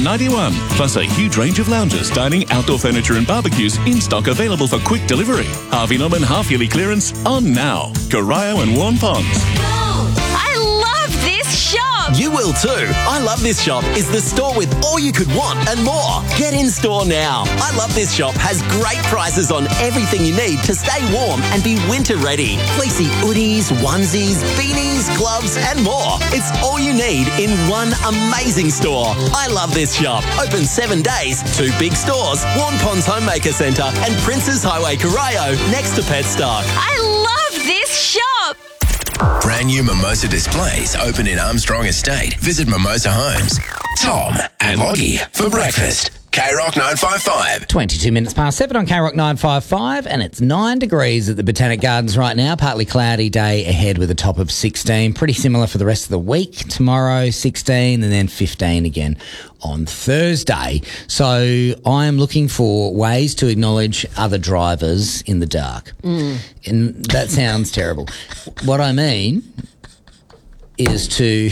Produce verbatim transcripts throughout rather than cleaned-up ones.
ninety-one. Plus a huge range of lounges, dining, outdoor furniture and barbecues in stock available for quick delivery. Harvey Norman half-yearly clearance on now. Corio and Warn Ponds. I love this shop. You will too. I Love This Shop is the store with all you could want and more. Get in store now. I Love This Shop has great prices on everything you need to stay warm and be winter ready. Fleecy hoodies, onesies, beanies, gloves and more. It's all you need in one amazing store. I Love This Shop. Open seven days. Two big stores. Warn Ponds Homemaker Centre and Princes Highway Corio next to Petstock. I love this shop. Brand new Mimosa displays open in Armstrong Estate. Visit Mimosa Homes. Tom and Loggy for breakfast. K Rock nine five five. twenty-two minutes past seven on K Rock nine five five, and it's nine degrees at the Botanic Gardens right now. Partly cloudy day ahead with a top of sixteen. Pretty similar for the rest of the week. Tomorrow, sixteen, and then fifteen again on Thursday. So I am looking for ways to acknowledge other drivers in the dark. Mm. And that sounds terrible. What I mean is to...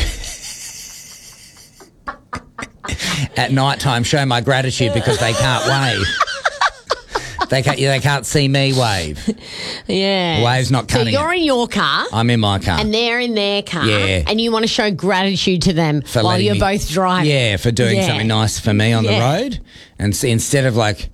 at night time, show my gratitude because they can't wave. They can't. They can't see me wave. Yeah. The wave's not cutting. So you're it. in your car. I'm in my car. And they're in their car. Yeah. And you want to show gratitude to them For while letting you're me- both driving. Yeah, for doing Yeah. something nice for me on Yeah. the road, and so instead of like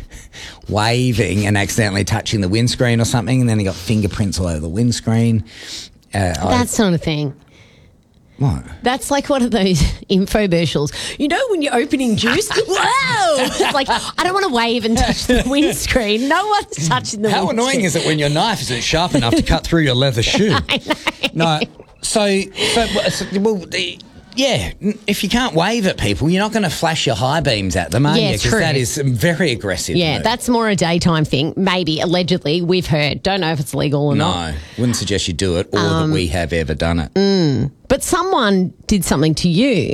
waving and accidentally touching the windscreen or something, and then he got fingerprints all over the windscreen. Uh, That's not a thing. What? That's like one of those infomercials. You know when you're opening juice? Whoa! It's like, I don't want to wave and touch the windscreen. No one's touching the How windscreen. annoying is it when your knife isn't sharp enough to cut through your leather shoe? I know. No. So, so, so well, the, yeah, if you can't wave at people, you're not going to flash your high beams at them, are Yeah, you? it's Because true. that is very aggressive. Yeah, move. that's more a daytime thing. Maybe, allegedly, we've heard. Don't know if it's legal or not. No, wouldn't suggest you do it or Um, that we have ever done it. But someone did something to you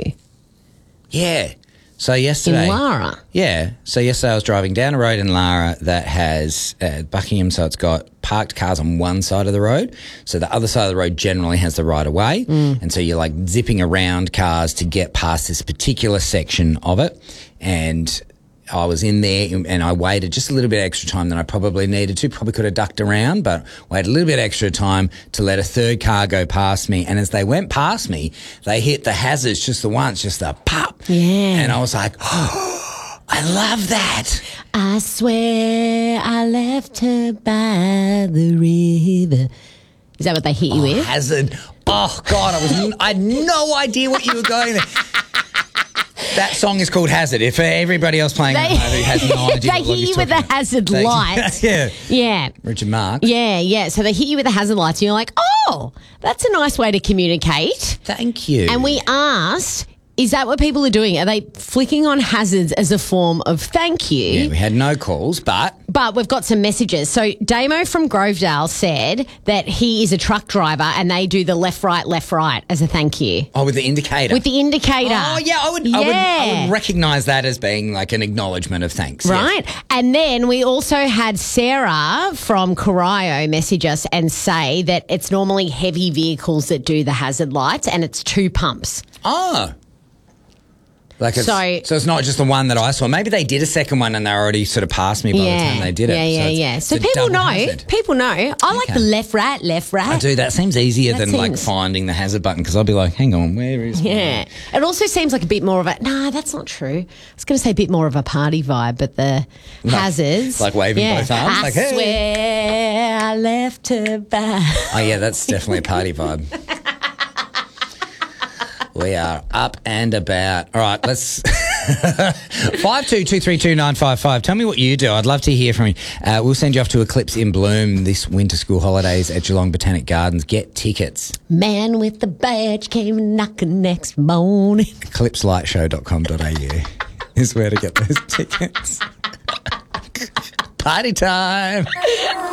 Yeah. So in yesterday... Lara. Yeah. So yesterday I was driving down a road in Lara that has uh, Buckingham, so it's got parked cars on one side of the road. So the other side of the road generally has the right of way. Mm. And so you're like zipping around cars to get past this particular section of it. And I was in there and I waited just a little bit extra time than I probably needed to. Probably could have ducked around, but waited a little bit extra time to let a third car go past me. And as they went past me, they hit the hazards just the once, just a pop. Yeah. And I was like, oh, I love that. I swear I left her by the river. Is that what they hit you Oh, with? hazard. Oh, God, I was. I had no idea what you were going there. That song is called Hazard. If everybody else playing at They- home who has no idea They what hit he's you with talking a about. hazard They- light. yeah. Yeah. Richard Mark. Yeah, yeah. So they hit you with the hazard lights and you're like, oh, that's a nice way to communicate. Thank you. And we asked, is that what people are doing? Are they flicking on hazards as a form of thank you? Yeah, we had no calls, but But we've got some messages. So Damo from Grovedale said that he is a truck driver and they do the left, right, left, right as a thank you. oh, with the indicator. With the indicator. Oh, yeah, I would, I would, I Yeah. would recognise that as being like an acknowledgement of thanks. yes. Right. And then we also had Sarah from Corio message us and say that it's normally heavy vehicles that do the hazard lights and it's two pumps. Oh. Like it's, so, So- it's not just the one that I saw. Maybe they did a second one and they already sort of passed me by the time they did it. Yeah, yeah, it's- yeah. So it's a people double know. hazard. People know. I like Okay. the left, right, left, right. I do. That seems easier That than like seems- finding the hazard button because I'll be like, hang on, where is my- Yeah. It also seems like a bit more of a, nah, that's not true. I was going to say a bit more of a party vibe, but the Like- hazards. like waving both arms, I like, hey. swear I left her by. Oh, yeah, that's definitely a party vibe. We are up and about. All right, let's... five two two three two nine five five. Tell me what you do. I'd love to hear from you. Uh, we'll send you off to Eclipse in Bloom this winter school holidays at Geelong Botanic Gardens. Get tickets. Man with the badge came knocking next morning. eclipse light show dot com dot a u is where to get those tickets. Party time.